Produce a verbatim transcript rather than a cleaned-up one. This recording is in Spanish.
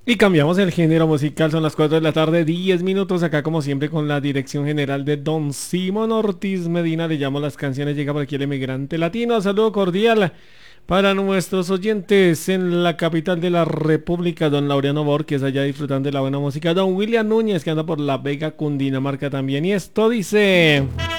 Y cambiamos el género musical, son las cuatro de la tarde, diez minutos, acá como siempre con la dirección general de Don Simón Ortiz Medina, le llamo las canciones, llega por aquí el emigrante latino, saludo cordial para nuestros oyentes en la capital de la República, don Laureano Borges, allá disfrutando de la buena música, don William Núñez, que anda por La Vega, Cundinamarca también, y esto dice...